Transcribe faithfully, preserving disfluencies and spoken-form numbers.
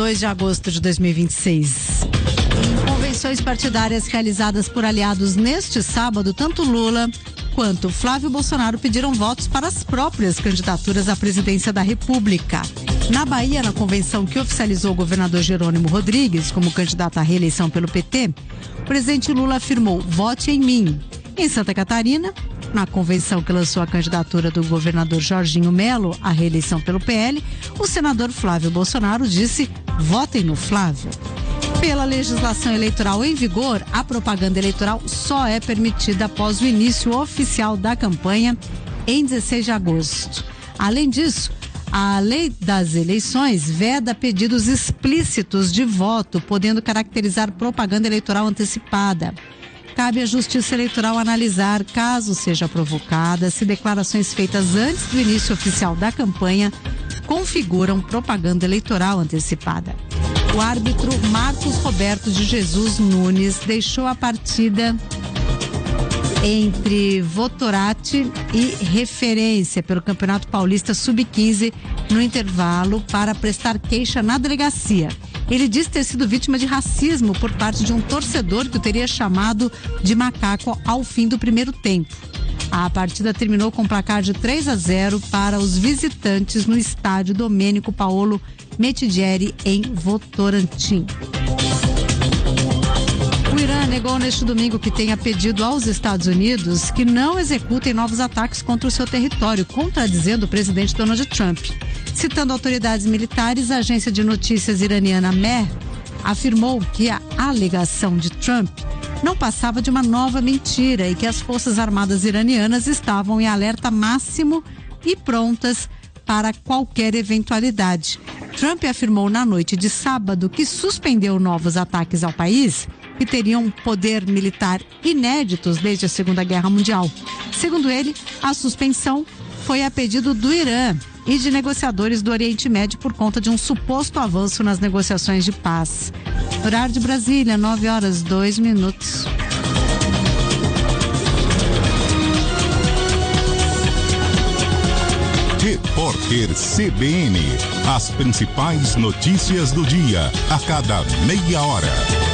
dois de agosto de dois mil e vinte e seis. Em convenções partidárias realizadas por aliados neste sábado, tanto Lula quanto Flávio Bolsonaro pediram votos para as próprias candidaturas à presidência da República. Na Bahia, na convenção que oficializou o governador Jerônimo Rodrigues como candidato à reeleição pelo P T, o presidente Lula afirmou: vote em mim. Em Santa Catarina, na convenção que lançou a candidatura do governador Jorginho Melo à reeleição pelo P L, o senador Flávio Bolsonaro disse: votem no Flávio. Pela legislação eleitoral em vigor, a propaganda eleitoral só é permitida após o início oficial da campanha em dezesseis de agosto. Além disso, a lei das eleições veda pedidos explícitos de voto, podendo caracterizar propaganda eleitoral antecipada. Cabe à Justiça Eleitoral analisar, caso seja provocada, se declarações feitas antes do início oficial da campanha configuram propaganda eleitoral antecipada. O árbitro Marcos Roberto de Jesus Nunes deixou a partida entre Votorati e Referência pelo Campeonato Paulista sub quinze no intervalo para prestar queixa na delegacia. Ele diz ter sido vítima de racismo por parte de um torcedor que o teria chamado de macaco ao fim do primeiro tempo. A partida terminou com um placar de três a zero para os visitantes no estádio Domênico Paolo Metidieri, em Votorantim. O Irã negou neste domingo que tenha pedido aos Estados Unidos que não executem novos ataques contra o seu território, contradizendo o presidente Donald Trump. Citando autoridades militares, a agência de notícias iraniana Mehr afirmou que a alegação de Trump não passava de uma nova mentira e que as forças armadas iranianas estavam em alerta máximo e prontas para qualquer eventualidade. Trump afirmou na noite de sábado que suspendeu novos ataques ao país que teriam poder militar inéditos desde a Segunda Guerra Mundial. Segundo ele, a suspensão foi a pedido do Irã e de negociadores do Oriente Médio por conta de um suposto avanço nas negociações de paz. Horário de Brasília, nove horas, dois minutos. Repórter C B N. As principais notícias do dia, a cada meia hora.